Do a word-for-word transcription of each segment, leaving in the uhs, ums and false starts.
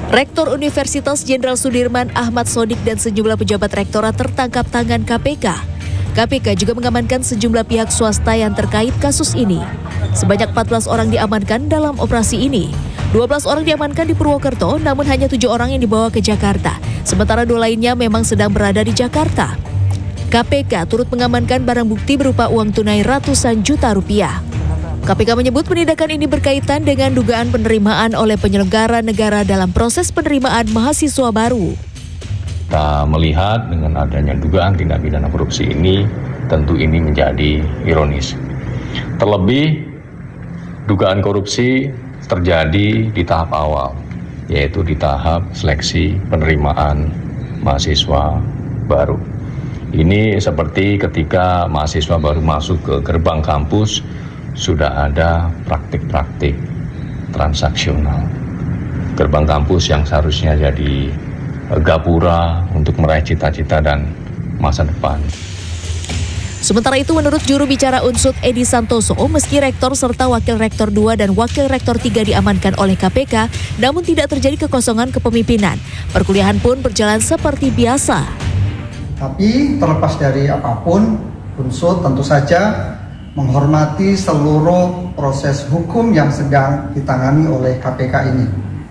Rektor Universitas Jenderal Sudirman Ahmad Sodik dan sejumlah pejabat rektorat tertangkap tangan K P K. K P K juga mengamankan sejumlah pihak swasta yang terkait kasus ini. Sebanyak empat belas orang diamankan dalam operasi ini. dua belas orang diamankan di Purwokerto, namun hanya tujuh orang yang dibawa ke Jakarta. Sementara dua lainnya memang sedang berada di Jakarta. K P K turut mengamankan barang bukti berupa uang tunai ratusan juta rupiah. K P K menyebut penindakan ini berkaitan dengan dugaan penerimaan oleh penyelenggara negara dalam proses penerimaan mahasiswa baru. Kita melihat dengan adanya dugaan tindak pidana korupsi ini, tentu ini menjadi ironis. Terlebih, dugaan korupsi terjadi di tahap awal, yaitu di tahap seleksi penerimaan mahasiswa baru. Ini seperti ketika mahasiswa baru masuk ke gerbang kampus, sudah ada praktik-praktik transaksional. Gerbang kampus yang seharusnya jadi gapura untuk meraih cita-cita dan masa depan. Sementara itu, menurut juru bicara Unsud Edi Santoso, meski rektor serta wakil rektor dua dan wakil rektor tiga diamankan oleh K P K, namun tidak terjadi kekosongan kepemimpinan. Perkuliahan pun berjalan seperti biasa. Tapi terlepas dari apapun, Unsud tentu saja menghormati seluruh proses hukum yang sedang ditangani oleh K P K ini.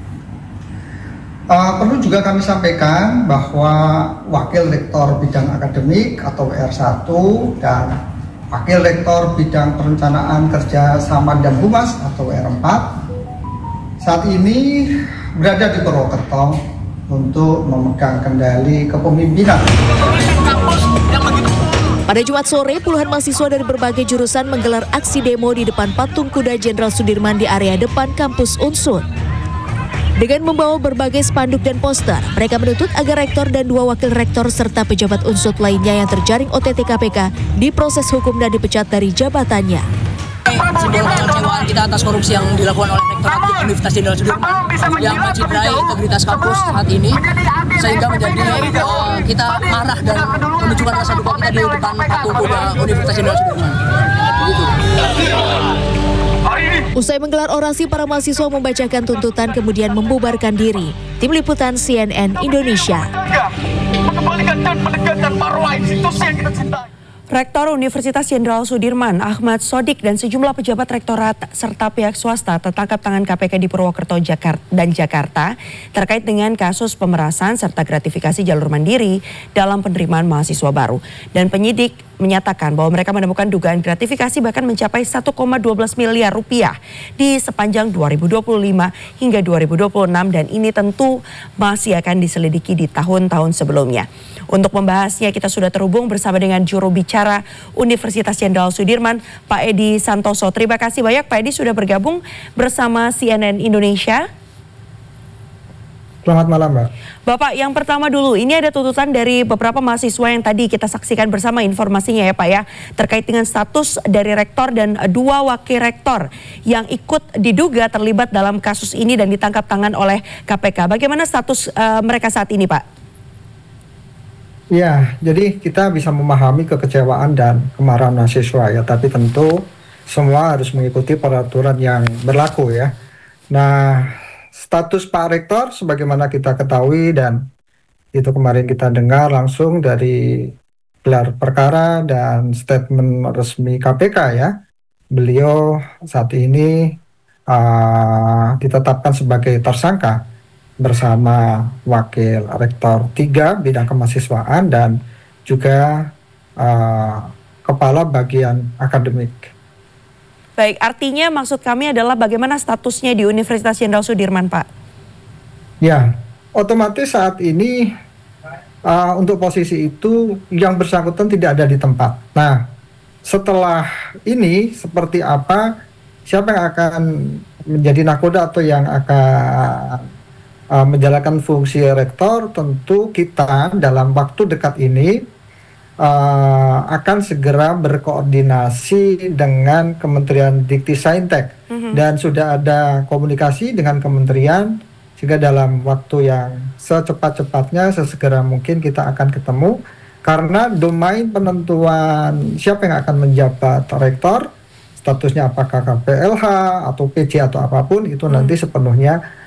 Uh, perlu juga kami sampaikan bahwa Wakil Rektor Bidang Akademik atau W R satu dan Wakil Rektor Bidang Perencanaan Kerjasama dan Humas atau W R empat saat ini berada di Purwokerto untuk memegang kendali kepemimpinan. Pada Jumat sore, puluhan mahasiswa dari berbagai jurusan menggelar aksi demo di depan Patung Kuda Jenderal Sudirman di area depan kampus Unsud. Dengan membawa berbagai spanduk dan poster, mereka menuntut agar rektor dan dua wakil rektor serta pejabat Unsud lainnya yang terjaring O T T K P K diproses hukum dan dipecat dari jabatannya. Simbol kekecewaan kita atas korupsi yang dilakukan oleh Rektorat Universitas Jenderal Sudirman yang menciderai integritas kampus saat ini, sehingga menjadi uh, kita marah dan menunjukkan rasa duka kita di depan patung kuda Universitas Jenderal Sudirman. Begitu. Usai menggelar orasi, para mahasiswa membacakan tuntutan kemudian membubarkan diri. Tim Liputan C N N Indonesia. Mengembalikan dan menegakkan marwah institusi yang kita cintai. Rektor Universitas Jenderal Sudirman Ahmad Sodik dan sejumlah pejabat rektorat serta pihak swasta tertangkap tangan K P K di Purwokerto Jakarta dan Jakarta terkait dengan kasus pemerasan serta gratifikasi jalur mandiri dalam penerimaan mahasiswa baru. Dan penyidik menyatakan bahwa mereka menemukan dugaan gratifikasi bahkan mencapai satu koma dua belas miliar rupiah di sepanjang dua ribu dua puluh lima hingga dua ribu dua puluh enam, dan ini tentu masih akan diselidiki di tahun-tahun sebelumnya. Untuk membahasnya kita sudah terhubung bersama dengan juru bicara Universitas Jenderal Sudirman, Pak Edi Santoso. Terima kasih banyak Pak Edi sudah bergabung bersama C N N Indonesia. Selamat malam, Mbak. Bapak, yang pertama dulu, ini ada tuntutan dari beberapa mahasiswa yang tadi kita saksikan bersama informasinya ya Pak ya, terkait dengan status dari rektor dan dua wakil rektor yang ikut diduga terlibat dalam kasus ini dan ditangkap tangan oleh K P K. Bagaimana status uh, mereka saat ini, Pak? Ya, jadi kita bisa memahami kekecewaan dan kemarahan mahasiswa ya, tapi tentu semua harus mengikuti peraturan yang berlaku ya. Nah, status Pak Rektor sebagaimana kita ketahui dan itu kemarin kita dengar langsung dari gelar perkara dan statement resmi K P K ya. Beliau saat ini uh, ditetapkan sebagai tersangka bersama Wakil Rektor tiga Bidang Kemahasiswaan dan juga uh, Kepala Bagian Akademik. Baik, artinya maksud kami adalah bagaimana statusnya di Universitas Jenderal Sudirman, Pak? Ya, otomatis saat ini uh, untuk posisi itu yang bersangkutan tidak ada di tempat. Nah, setelah ini seperti apa, siapa yang akan menjadi nakoda atau yang akan Uh, menjalankan fungsi rektor, tentu kita dalam waktu dekat ini uh, akan segera berkoordinasi dengan Kementerian Dikti-Saintek mm-hmm. dan sudah ada komunikasi dengan kementerian sehingga dalam waktu yang secepat-cepatnya sesegera mungkin kita akan ketemu, karena domain penentuan siapa yang akan menjabat rektor, statusnya apakah K P L H atau P J atau apapun itu mm-hmm. nanti sepenuhnya